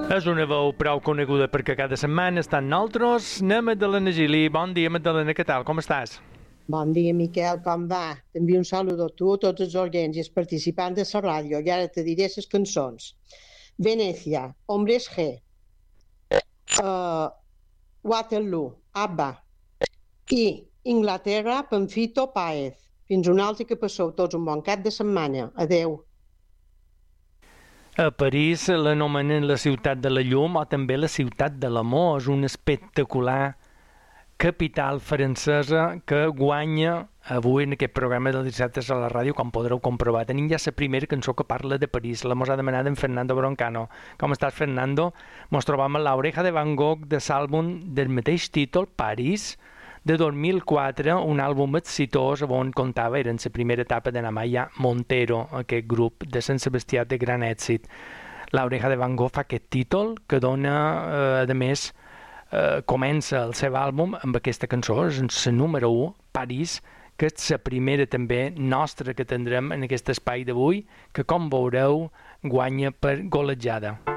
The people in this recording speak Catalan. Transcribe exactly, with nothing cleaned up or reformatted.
És una veu prou coneguda perquè cada setmana està amb nosaltres. Anem a Magdalena Gili. Bon dia, Magdalena, què tal? Com estàs? Bon dia, Miquel, com va? T'envio un saludo a tu, a tots els oients i els participants de la ràdio, i ara te diré les cançons. Venècia, Hombres G, uh, Waterloo, ABBA, i Inglaterra, Panfito Páez. Fins un altre, que passeu tots un bon cap de setmana. Adeu. A París l'anomenen la ciutat de la llum o també la ciutat de l'amor. És una espectacular capital francesa que guanya avui en aquest programa del dissabte a la ràdio, com podreu comprovar. Tenim ja la primera cançó que parla de París. La mos ha demanat en Fernando Broncano. Com estàs, Fernando? Mos trobam a l'Oreja de Van Gogh de l'àlbum del mateix títol, París, de dos mil quatre, un àlbum exitós on comptava, era en la primera etapa de Namaya Montero, aquest grup de Sant Sebastià de gran èxit. L'Oreja de Van Gogh fa aquest títol que dona, eh, a més, eh, comença el seu àlbum amb aquesta cançó, és la número u, París, que és la primera també nostra que tindrem en aquest espai d'avui, que com veureu guanya per golejada.